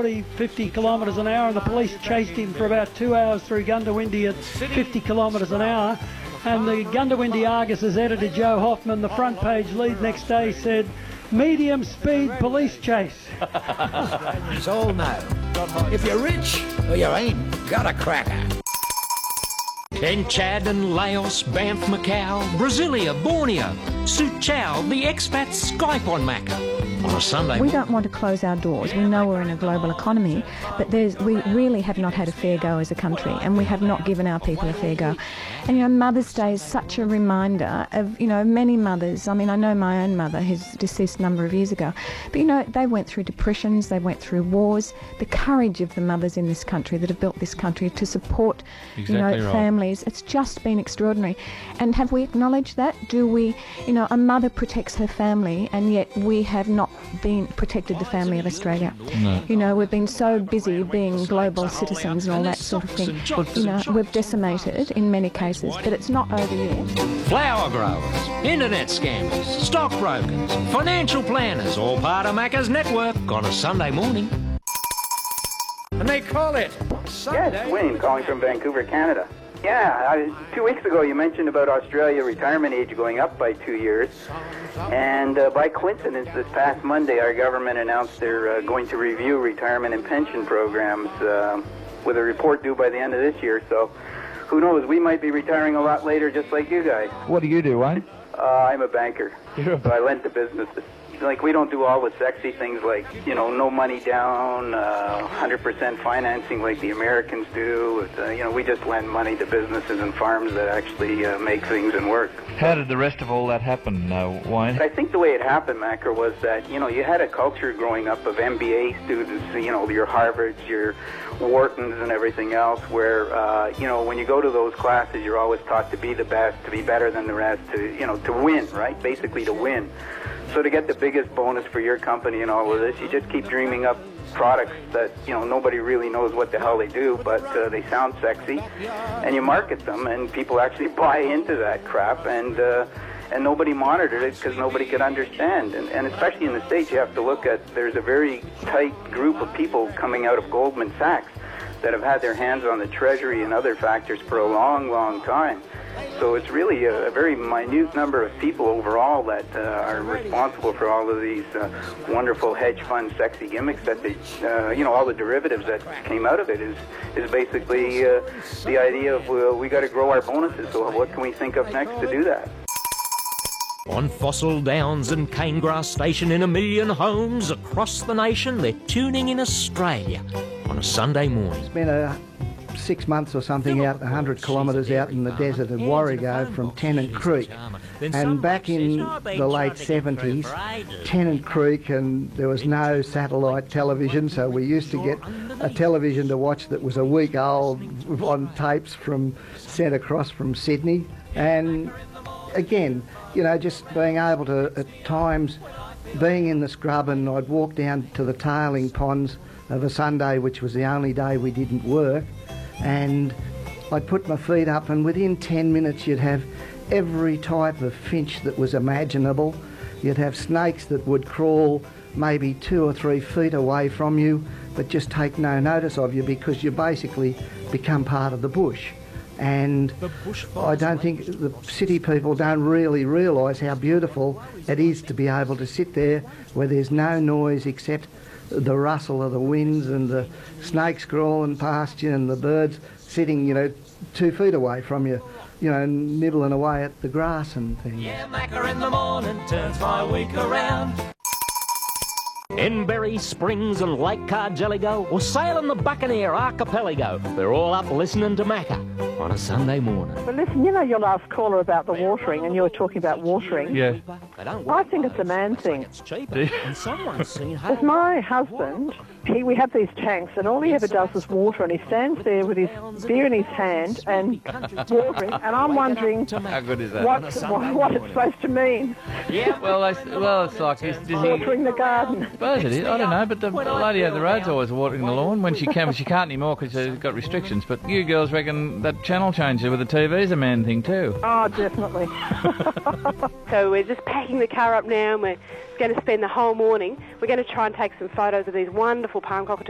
40, 50 kilometres an hour, and the police chased him for about 2 hours through Gundawindi at 50 kilometres an hour. And the Gundawindi Argus's editor, Joe Hoffman, the front page lead next day said, medium speed police chase. It's all now. If you're rich or you ain't got a cracker. In Chad and Laos, Banff, Macau, Brasilia, Borneo, Suchow, the expats Skype on Macca. On a Sunday. We don't want to close our doors. We know we're in a global economy, but we really have not had a fair go as a country, and we have not given our people a fair go. And, you know, Mother's Day is such a reminder of, you know, many mothers. I mean, I know my own mother, who's deceased a number of years ago, but, you know, they went through depressions, they went through wars. The courage of the mothers in this country that have built this country to support, families, it's just been extraordinary. And have we acknowledged that? Do we, you know, a mother protects her family, and yet we have not protected the family of Australia. No. You know, we've been so busy being global citizens and all that sort of thing. You know, we've decimated in many cases, but it's not over yet. Flower growers, internet scammers, stockbrokers, financial planners, all part of Macca's network on a Sunday morning. And they call it Sunday. Yes, Wayne calling from Vancouver, Canada. Yeah, 2 weeks ago you mentioned about Australia retirement age going up by 2 years. And by coincidence, this past Monday, our government announced they're going to review retirement and pension programs with a report due by the end of this year. So who knows, we might be retiring a lot later just like you guys. What do you do, Wayne? I'm a banker. So I lend to businesses. Like, we don't do all the sexy things like, you know, no money down, 100% financing like the Americans do. You know, we just lend money to businesses and farms that actually make things and work. How did the rest of all that happen, Wayne? I think the way it happened, Macca, was that, you know, you had a culture growing up of MBA students, you know, your Harvards, your Whartons and everything else, where, you know, when you go to those classes, you're always taught to be the best, to be better than the rest, to, you know, to win, right? Basically to win. So to get the biggest bonus for your company and all of this, you just keep dreaming up products that, you know, nobody really knows what the hell they do, but they sound sexy, and you market them, and people actually buy into that crap, and nobody monitored it because nobody could understand. And especially in the States, you have to look at, there's a very tight group of people coming out of Goldman Sachs that have had their hands on the Treasury and other factors for a long, long time. So it's really a very minute number of people overall that are responsible for all of these wonderful hedge fund sexy gimmicks that they, you know, all the derivatives that came out of it is basically the idea of we got to grow our bonuses. So what can we think of next to do that? On Fossil Downs and Canegrass Station in a million homes across the nation, they're tuning in Australia on a Sunday morning. It's been 6 months or something out 100 kilometres out in the desert of Warrego from Tennant Creek. And back in the late 70s, Tennant Creek, and there was no satellite television, so we used to get a television to watch that was a week old on tapes from sent across from Sydney. And again, you know, just being able to, at times, being in the scrub, and I'd walk down to the tailing ponds of a Sunday, which was the only day we didn't work, and I'd put my feet up, and within 10 minutes you'd have every type of finch that was imaginable. You'd have snakes that would crawl maybe 2 or 3 feet away from you, but just take no notice of you because you basically become part of the bush. And I don't think the city people don't really realise how beautiful it is to be able to sit there where there's no noise except the rustle of the winds and the snakes crawling past you and the birds sitting, you know, 2 feet away from you, you know, nibbling away at the grass and things. Yeah, Macca in the morning turns my week around. In Berry Springs and Lake Cargelligo, or sailing the Buccaneer Archipelago, they're all up listening to Macca on a Sunday morning. Well, listen, you know your last caller about the watering, and you were talking about watering. Yeah. I think it's a man thing. With my husband, we have these tanks, and all he ever does is water, and he stands there with his beer in his hand and watering, and I'm wondering how good is that? what it's supposed to mean. Yeah, well, it's like watering the garden. I suppose it is. I don't know, but the lady over the road's always watering the lawn when she can, but she can't anymore because she's got restrictions. But you girls reckon that channel changer with the TV's a man thing too? Oh, definitely. So we're just packing the car up now, and we're going to spend the whole morning. We're going to try and take some photos of these wonderful palm cockatoos.